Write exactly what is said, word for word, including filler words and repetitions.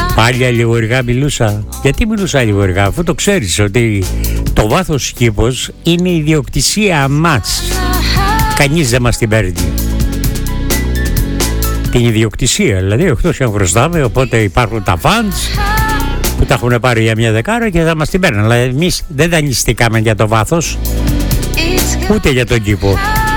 Πάλι αλληγορικά μιλούσα. Γιατί μιλούσα αλληγορικά, αφού το ξέρεις ότι το βάθος κήπος είναι ιδιοκτησία μας. Κανείς δεν μας την παίρνει. Την ιδιοκτησία, δηλαδή εκτός αν χρωστάμε, οπότε υπάρχουν τα fans που τα έχουν πάρει για μια δεκάρα και θα μας την παίρνουν. Αλλά εμείς δεν δανειστήκαμε για το βάθος, ούτε για τον κήπο.